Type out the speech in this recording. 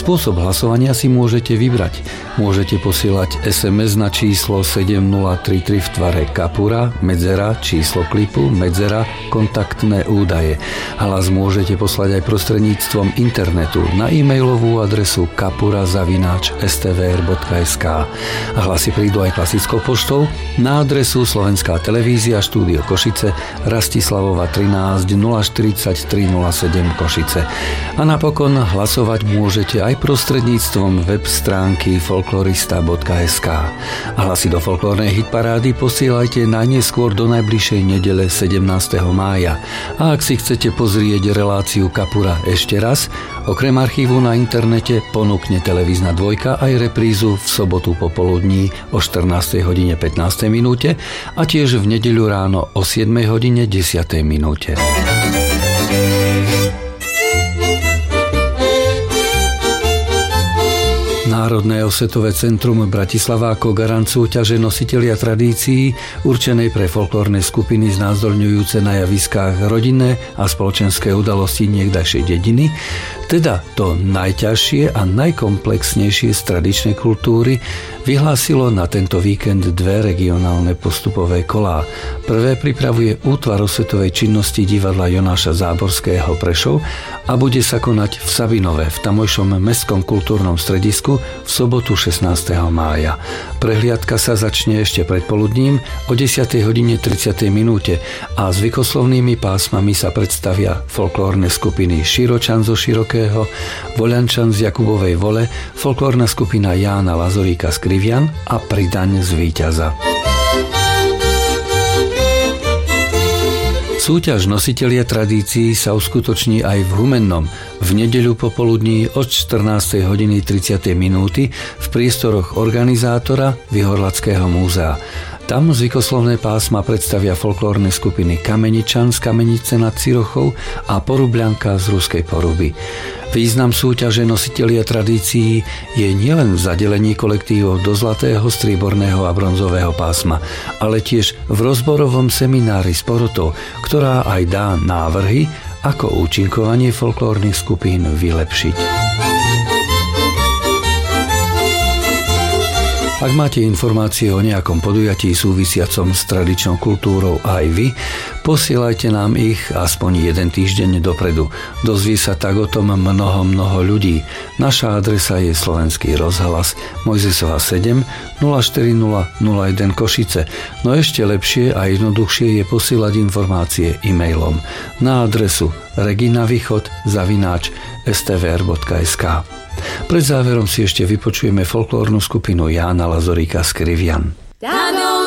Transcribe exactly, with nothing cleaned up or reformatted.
Spôsob hlasovania si môžete vybrať. Môžete posielať es em es na číslo sedem nula tri tri v tvare kapura, medzera, číslo klipu, medzera, kontaktné údaje. Hlas môžete poslať aj prostredníctvom internetu na e-mailovú adresu kapura zavináč es té vé er bodka es ká. Hlasy prídu aj klasickou poštou na adresu Slovenská televízia, štúdio Košice, Rastislavova trinásť nula štyridsaťtri nula sedem Košice. A napokon hlasovať môžete aj prostredníctvom web stránky folklorista bodka es ká. Hlasy do folklórnej hitparády posielajte najneskôr do najbližšej nedele sedemnásteho mája. A ak si chcete pozrieť reláciu Kapura ešte raz, okrem archívu na internete ponúkne televízna dvojka aj reprízu v sobotu popoludní o štrnástej hodine pätnástej minúte a tiež v nedeľu ráno o siedmej hodine desiatej minúte. Národné osvetové centrum Bratislava ako garant súťaže nositelia tradícií určenej pre folklórne skupiny znázorňujúce na javiskách rodinné a spoločenské udalosti niekdajšej dediny, teda to najťažšie a najkomplexnejšie z tradičnej kultúry, vyhlásilo na tento víkend dve regionálne postupové kolá. Prvé pripravuje útvar osvetovej činnosti divadla Jonáša Záborského Prešov a bude sa konať v Sabinove v tamojšom mestskom kultúrnom stredisku v sobotu šestnásteho mája. Prehliadka sa začne ešte predpoludním o desiatej hodine tridsiatej minúte a zvykoslovnými pásmami sa predstavia folklórne skupiny Širočan zo Širokého, Voľančan z Jakubovej Vole, folklórna skupina Jána Lazoríka z Krivian a Pridaň z Víťaza. Súťaž nositelia tradícií sa uskutoční aj v Humennom v nedeľu popoludní od štrnástej hodiny tridsiatej minúty v priestoroch organizátora Vyhorlackého múzea. Tam zvykoslovné pásma predstavia folklórne skupiny Kameničan z Kamenice nad Cirochou a Porubľanka z Ruskej Poruby. Význam súťaže nositelia tradícií je nielen v zadelení kolektívov do zlatého, strieborného a bronzového pásma, ale tiež v rozborovom seminári s porotou, ktorá aj dá návrhy, ako účinkovanie folklórnych skupín vylepšiť. Ak máte informácie o nejakom podujatí súvisiacom s tradičnou kultúrou aj vy, posielajte nám ich aspoň jeden týždeň dopredu. Dozvie sa tak o tom mnoho, mnoho ľudí. Naša adresa je Slovenský rozhlas Mojzesova sedem nula štyri nula nula jeden Košice. No ešte lepšie a jednoduchšie je posielať informácie e-mailom na adresu reginavýchod zavináč es té vé er bodka es ká. Pred záverom si ešte vypočujeme folklórnu skupinu Jána Lazoríka z Krivian.